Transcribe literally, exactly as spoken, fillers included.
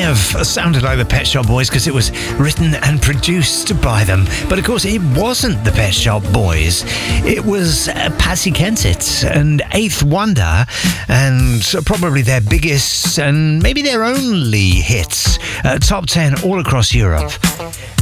of sounded like the Pet Shop Boys because it was written and produced by them. But of course, it wasn't the Pet Shop Boys. It was uh, Patsy Kensit and Eighth Wonder, and probably their biggest and maybe their only hits, uh, top ten all across Europe.